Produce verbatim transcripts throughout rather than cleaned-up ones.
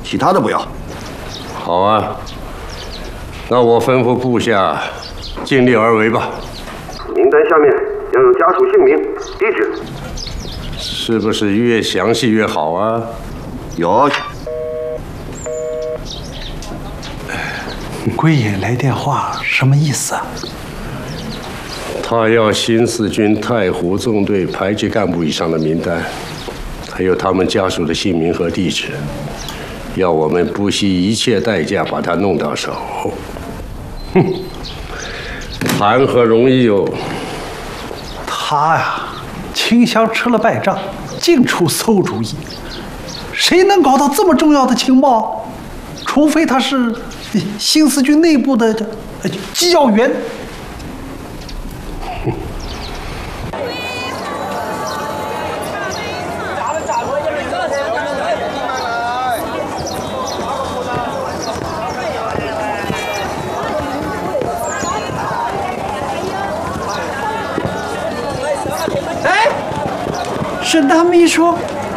其他的不要。 好啊，那我吩咐部下尽力而为吧。 名单下面要有家属姓名、地址。 是不是越详细越好啊？ 有。 龟爷来电话，什么意思啊？ 他要新四军太湖纵队排级干部以上的名单，还有他们家属的姓名和地址，要我们不惜一切代价把他弄到手。哼，谈何容易哟！ 他呀，秦香吃了败仗，净出馊主意。谁能搞到这么重要的情报？除非他是新四军内部的机要员。 哎，沈大秘书。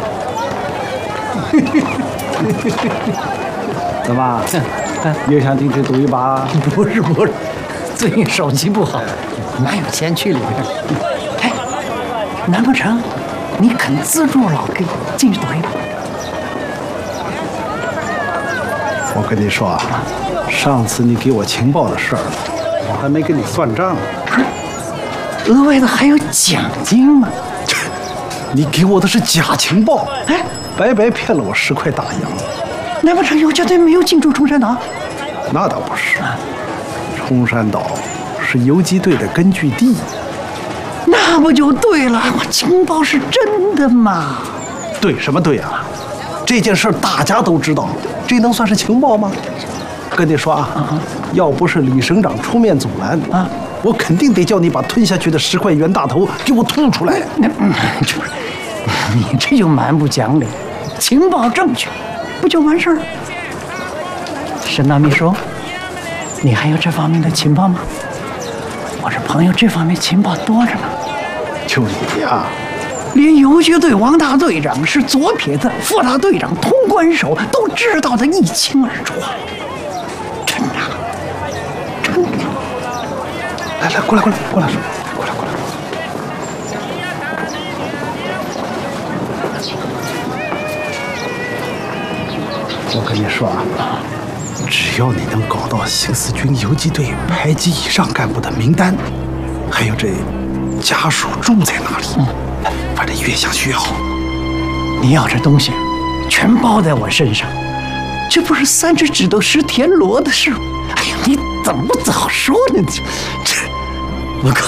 怎么？又想进去赌一把？ 不是不是，最近手气不好，哪有钱去里边？哎，难不成你肯资助老 K 进去赌一把？ 我跟你说啊，上次你给我情报的事儿，我还没跟你算账呢。 额外的还有奖金吗？ 你给我的是假情报，哎，白白骗了我十块大洋。 难不成游击队没有进驻冲山岛？ 那倒不是，冲山岛是游击队的根据地。 那不就对了？情报是真的吗？ 对什么对啊？这件事大家都知道，这能算是情报吗？跟你说啊，啊要不是李省长出面阻拦啊，我肯定得叫你把吞下去的十块袁大头给我吐出来。 那嗯，这你这就蛮不讲理。情报正确，不就完事儿？沈大秘书，你还有这方面的情报吗？我这朋友这方面情报多着呢。 就你呀， 连游击队王大队长是左撇子，副大队长通关手都知道的一清二楚啊！真的，真的。 来来，过来过来过来，过来过来。我跟你说啊，只要你能搞到新四军游击队排级以上干部的名单，还有这家属住在哪里，嗯，反正越下去越好。 你要这东西，全包在我身上，这不是三只指头十田螺的事吗？哎呀，你怎么不早说呢？这这，我靠，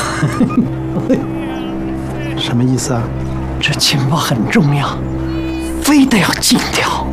什么意思啊？ 这情报很重要，非得要尽调。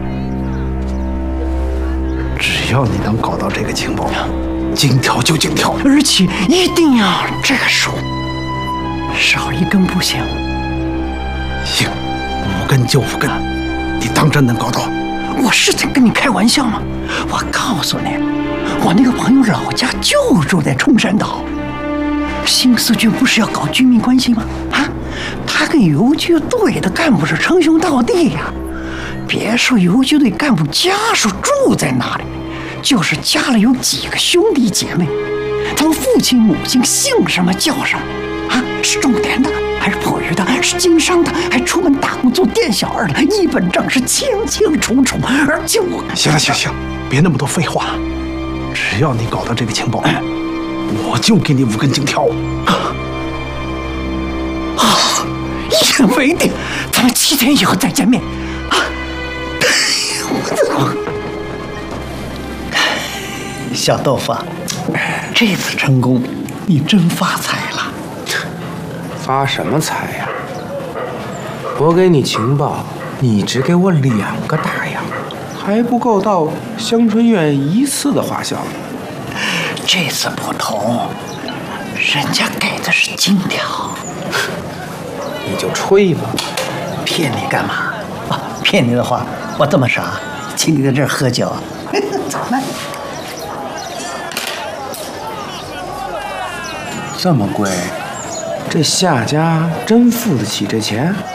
只要你能搞到这个情报，尽调就尽调， 而且一定要这个数，少一根不行。 行，五根就五根，你当真能搞到？ 我是在跟你开玩笑吗？我告诉你，我那个朋友老家就住在冲山岛。新四军不是要搞军民关系吗？啊，他跟游击队的干部是称兄道弟呀。别说游击队干部家属住在哪里，就是家里有几个兄弟姐妹，他们父亲母亲姓什么叫什么啊？是种田的还是捕鱼的？是经商的还出门打工做店小二的？一本账是清清楚楚。而且我…… 行了行行，别那么多废话，只要你搞到这个情报，我就给你五根金条。 啊，一言为定，咱们七天以后再见面。小豆腐，这次成功，你真发财了。 发什么财呀？我给你情报，你只给我两个大洋，还不够到香春院一次的花销。 这次不同，人家给的是金条。 你就吹吧， 骗你干嘛？啊，骗你的话，我这么傻，请你在这儿喝酒。走来。 这么贵，这夏家真付得起这钱？